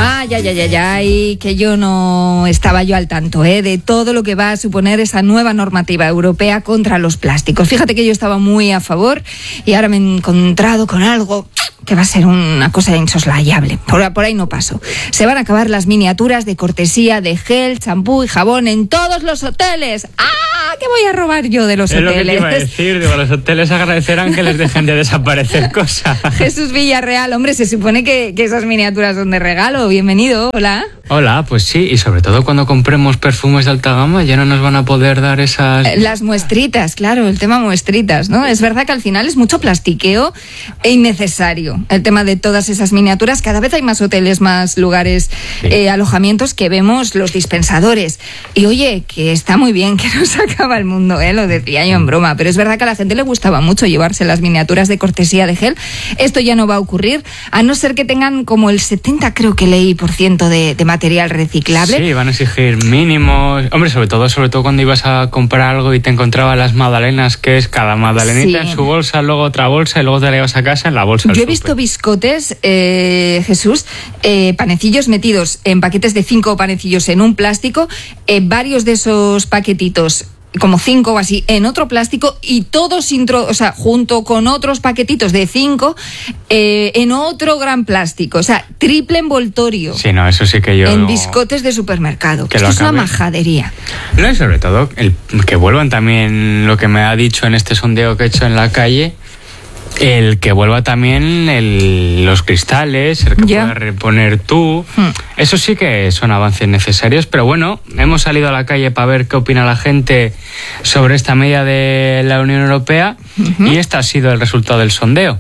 Ay, que yo no estaba yo al tanto de todo lo que va a suponer esa nueva normativa europea contra los plásticos. Fíjate que yo estaba muy a favor y ahora me he encontrado con algo que va a ser una cosa insoslayable. Por ahí no paso. Se van a acabar las miniaturas de cortesía de gel, champú y jabón en todos los hoteles. ¿Qué voy a robar yo de los hoteles? Es lo que te iba a decir, los hoteles agradecerán que les dejen de desaparecer cosas. Jesús Villarreal, hombre, se supone que esas miniaturas son de regalo. Bienvenido, hola. Hola, pues sí, y sobre todo cuando compremos perfumes de alta gama ya no nos van a poder dar esas... Las muestritas, claro, el tema muestritas, ¿no? Es verdad que al final es mucho plastiqueo e innecesario el tema de todas esas miniaturas. Cada vez hay más hoteles, más lugares, sí, alojamientos que vemos los dispensadores. Y oye, que está muy bien, que no se acaba el mundo, lo decía yo en broma, pero es verdad que a la gente le gustaba mucho llevarse las miniaturas de cortesía de gel. Esto ya no va a ocurrir, a no ser que tengan como el 70, creo que leí, % de material reciclable. Sí, van a exigir mínimos. Hombre, sobre todo cuando ibas a comprar algo y te encontrabas las magdalenas, que es cada magdalenita en su bolsa, luego otra bolsa y luego te la llevas a casa en la bolsa. Yo he visto biscotes, Jesús, panecillos metidos en paquetes de 5 panecillos en un plástico, varios de esos paquetitos, como 5 o así, en otro plástico y todos junto con otros paquetitos de 5 en otro gran plástico, o sea, triple envoltorio. Sí, no, eso sí que yo... En biscotes de supermercado. Esto es una majadería. No, y sobre todo, que vuelvan también lo que me ha dicho en este sondeo que he hecho en la calle, el que vuelva también los cristales, el que puedas reponer tú. Eso sí que son avances necesarios, pero bueno, hemos salido a la calle para ver qué opina la gente sobre esta medida de la Unión Europea y este ha sido el resultado del sondeo.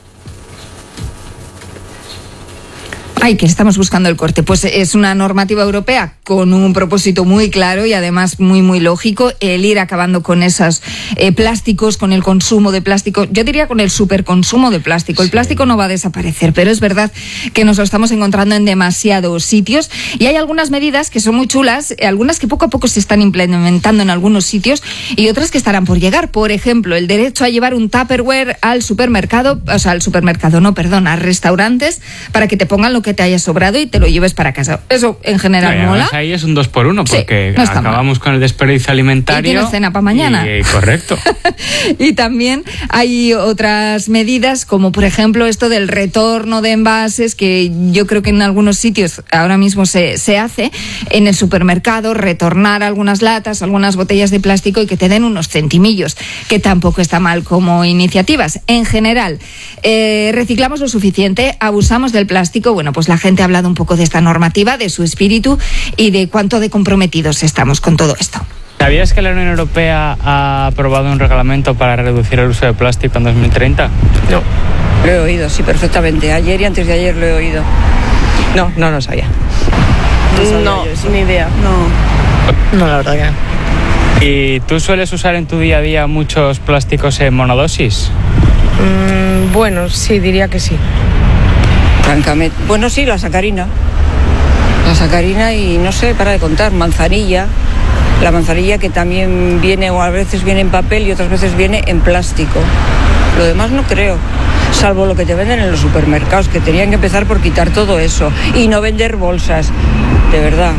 Ay, que estamos buscando el corte. Pues es una normativa europea con un propósito muy claro y además muy, muy lógico, el ir acabando con esos plásticos, con el consumo de plástico. Yo diría con el superconsumo de plástico. El plástico no va a desaparecer, pero es verdad que nos lo estamos encontrando en demasiados sitios y hay algunas medidas que son muy chulas, algunas que poco a poco se están implementando en algunos sitios y otras que estarán por llegar. Por ejemplo, el derecho a llevar un Tupperware al supermercado, a restaurantes, para que te pongan lo que te haya sobrado y te lo lleves para casa. Eso en general mola. Ahí es un 2x1 porque no acabamos con el desperdicio alimentario. Y tienes cena para mañana. Correcto. Y también hay otras medidas como por ejemplo esto del retorno de envases, que yo creo que en algunos sitios ahora mismo se hace en el supermercado, retornar algunas latas, algunas botellas de plástico y que te den unos centimillos, que tampoco está mal como iniciativas. En general, reciclamos lo suficiente, abusamos del plástico. Bueno, pues la gente ha hablado un poco de esta normativa, de su espíritu y de cuánto de comprometidos estamos con todo esto. ¿Sabías que la Unión Europea ha aprobado un reglamento para reducir el uso de plástico en 2030? No. Lo he oído, sí, perfectamente. Ayer y antes de ayer lo he oído. No lo sabía. No, ni idea. No, la verdad que no. ¿Y tú sueles usar en tu día a día muchos plásticos en monodosis? Bueno, sí, diría que sí. Francamente. Bueno, sí, la sacarina. La sacarina y no sé, para de contar, manzanilla. La manzanilla que también viene, o a veces viene en papel y otras veces viene en plástico. Lo demás no creo. Salvo lo que te venden en los supermercados, que tenían que empezar por quitar todo eso. Y no vender bolsas. De verdad.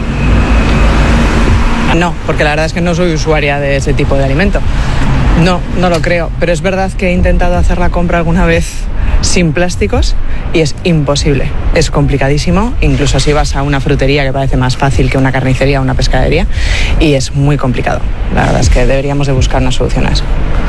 No, porque la verdad es que no soy usuaria de ese tipo de alimento. No lo creo. Pero es verdad que he intentado hacer la compra alguna vez sin plásticos y es imposible, es complicadísimo, incluso si vas a una frutería que parece más fácil que una carnicería o una pescadería y es muy complicado. La verdad es que deberíamos de buscar una solución a eso.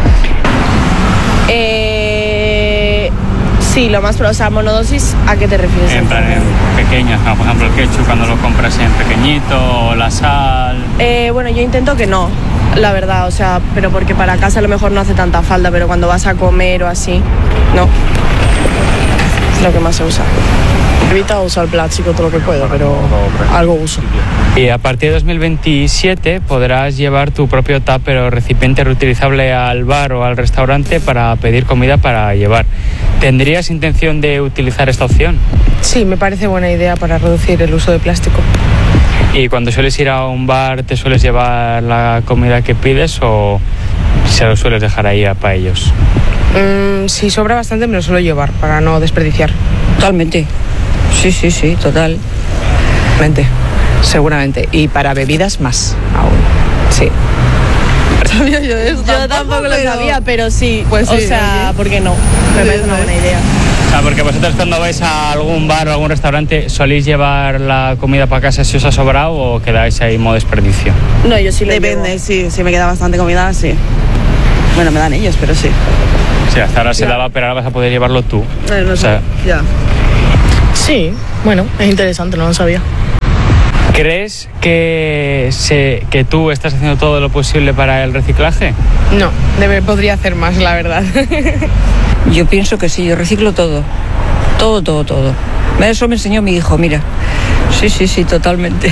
Sí, lo más probable, o sea, monodosis, ¿a qué te refieres? En plan, en pequeñas, ¿no? Por ejemplo, el ketchup cuando lo compras en pequeñito, o la sal... Bueno, yo intento que no, la verdad, o sea, pero porque para casa a lo mejor no hace tanta falta, pero cuando vas a comer o así, no. Es lo que más se usa. Evita usar plástico todo lo que puedo, pero algo uso. Y a partir de 2027 podrás llevar tu propio tupper o recipiente reutilizable al bar o al restaurante para pedir comida para llevar. ¿Tendrías intención de utilizar esta opción? Sí, me parece buena idea para reducir el uso de plástico. ¿Y cuando sueles ir a un bar te sueles llevar la comida que pides o se lo sueles dejar ahí para ellos? Si sobra bastante me lo suelo llevar para no desperdiciar. Totalmente. Sí, total. Seguramente. Y para bebidas más aún. Sí. ¿Sabía yo eso? Yo tampoco lo sabía, pero sí. Pues sí, o sea, ¿por qué no? Me parece una buena idea. O sea, porque vosotros cuando vais a algún bar o algún restaurante, ¿soléis llevar la comida para casa si os ha sobrado o quedáis ahí en modo desperdicio? No, yo sí lo Depende, llevo. sí, si me queda bastante comida, sí. Bueno, me dan ellos, pero sí. Sí, hasta ahora se daba, pero ahora vas a poder llevarlo tú. No sé, ya. Sí, bueno, es interesante, no lo sabía. ¿Crees que tú estás haciendo todo lo posible para el reciclaje? No, podría hacer más, la verdad. Yo pienso que sí, yo reciclo todo. Todo. Eso me enseñó mi hijo, mira. Sí, totalmente.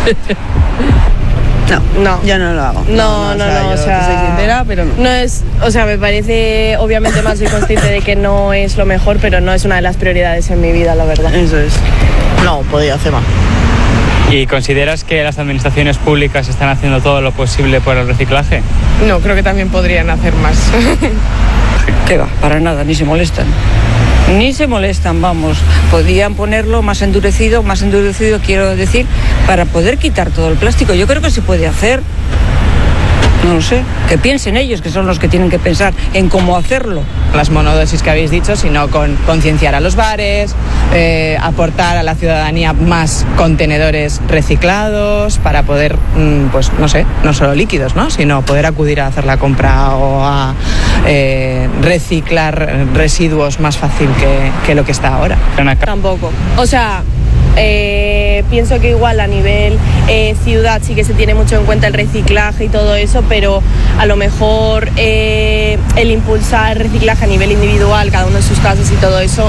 No, yo no lo hago. No, o sea, soy sincera, pero no. No es, o sea, me parece, obviamente más soy consciente de que no es lo mejor, pero no es una de las prioridades en mi vida, la verdad. Eso es. No, podría hacer más. ¿Y consideras que las administraciones públicas están haciendo todo lo posible por el reciclaje? No, creo que también podrían hacer más. ¿Qué va? Para nada, ni se molestan. Vamos. Podían ponerlo más endurecido quiero decir, para poder quitar todo el plástico. Yo creo que se puede hacer. No lo sé, que piensen ellos, que son los que tienen que pensar en cómo hacerlo. Las monodosis que habéis dicho, sino con concienciar a los bares, aportar a la ciudadanía más contenedores reciclados para poder, pues no sé, no solo líquidos, ¿no? Sino poder acudir a hacer la compra o a reciclar residuos más fácil que lo que está ahora. Tampoco. O sea, pienso que igual a nivel ciudad sí que se tiene mucho en cuenta el reciclaje y todo eso, pero a lo mejor el impulsar el reciclaje a nivel individual, cada uno en sus casas y todo eso,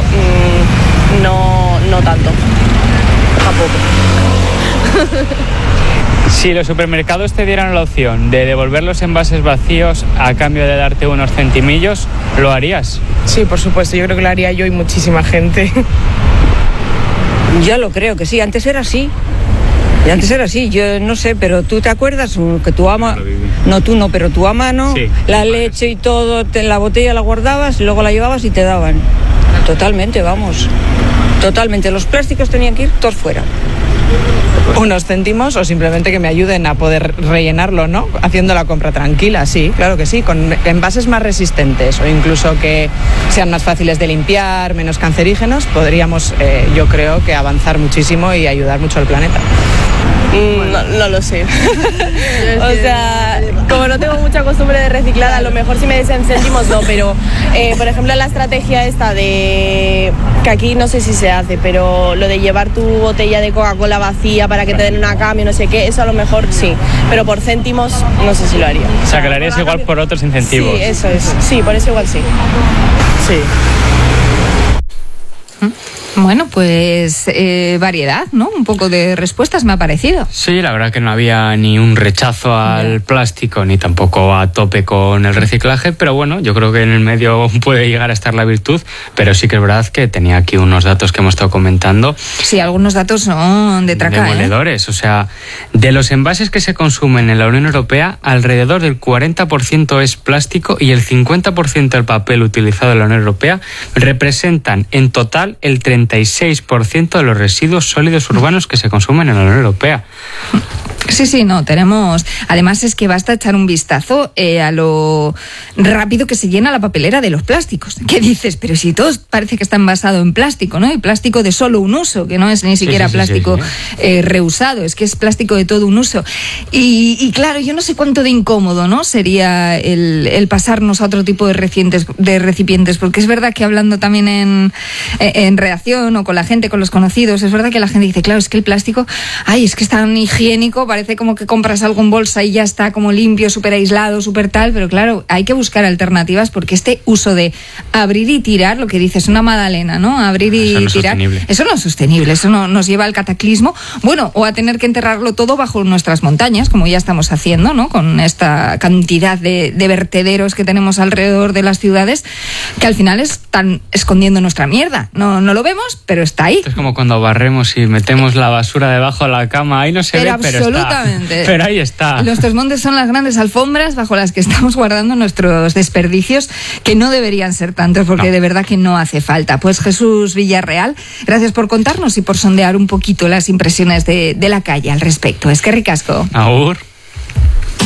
no tanto. Tampoco. Si los supermercados te dieran la opción de devolver los envases vacíos a cambio de darte unos centimillos, ¿lo harías? Sí, por supuesto, yo creo que lo haría yo y muchísima gente. Ya lo creo que sí, antes era así. Yo no sé, pero ¿tú te acuerdas que tu ama... No, tú no, pero tu ama no, sí. La leche y todo, la botella la guardabas y luego la llevabas y te daban. Totalmente, vamos. Totalmente, los plásticos tenían que ir todos fuera. Unos céntimos o simplemente que me ayuden a poder rellenarlo, ¿no? Haciendo la compra tranquila, sí, claro que sí, con envases más resistentes o incluso que sean más fáciles de limpiar, menos cancerígenos, podríamos, yo creo, que avanzar muchísimo y ayudar mucho al planeta. No lo sé. O sea, como no tengo mucha costumbre de reciclar, a lo mejor si me dicen céntimos no, pero por ejemplo la estrategia esta de, que aquí no sé si se hace, pero lo de llevar tu botella de Coca-Cola vacía para que te den una cambio, no sé qué, eso a lo mejor sí, pero por céntimos no sé si lo haría. O sea, que lo harías igual por otros incentivos. Sí, eso es. Sí, por eso igual sí. Sí. Bueno, pues variedad, ¿no? Un poco de respuestas me ha parecido. Sí, la verdad que no había ni un rechazo al plástico, ni tampoco a tope con el reciclaje, pero bueno, yo creo que en el medio puede llegar a estar la virtud, pero sí que es verdad que tenía aquí unos datos que hemos estado comentando. Sí, algunos datos son de traca, demoledores, o sea, de los envases que se consumen en la Unión Europea, alrededor del 40% es plástico y el 50% del papel utilizado en la Unión Europea representan en total el 36% de los residuos sólidos urbanos que se consumen en la Unión Europea. Sí, no, tenemos... Además es que basta echar un vistazo a lo rápido que se llena la papelera de los plásticos. ¿Qué dices? Pero si todo parece que está envasado en plástico, ¿no? Y plástico de solo un uso, que no es ni siquiera plástico reusado, es que es plástico de todo un uso. Y claro, yo no sé cuánto de incómodo, ¿no? Sería el pasarnos a otro tipo de recipientes, porque es verdad que hablando también en redacción o con la gente, con los conocidos, es verdad que la gente dice, claro, es que el plástico, es que es tan higiénico, parece como que compras algo en bolsa y ya está como limpio, súper aislado, súper tal, pero claro, hay que buscar alternativas porque este uso de abrir y tirar, lo que dices, una magdalena, ¿no? Abrir y tirar, eso no es sostenible, eso no nos lleva al cataclismo, bueno, o a tener que enterrarlo todo bajo nuestras montañas, como ya estamos haciendo, ¿no? Con esta cantidad de vertederos que tenemos alrededor de las ciudades, que al final están escondiendo nuestra mierda, no lo vemos, pero está ahí. Es como cuando barremos y metemos la basura debajo de la cama, ahí no se ve, pero está Absolutamente. Pero ahí está. Nuestros montes son las grandes alfombras bajo las que estamos guardando nuestros desperdicios, que no deberían ser tantos, porque de verdad que no hace falta. Pues Jesús Villarreal, gracias por contarnos y por sondear un poquito las impresiones de la calle al respecto. Es que ricasco. Agur.